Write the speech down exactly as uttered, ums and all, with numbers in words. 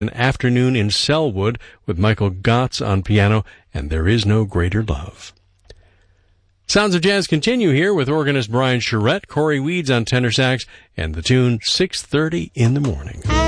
An Afternoon in Selwood with Michael Gotts on piano, and There Is No Greater Love. Sounds of Jazz continue here with organist Brian Charette, Corey Weeds on tenor sax, and the tune six thirty in the Morning.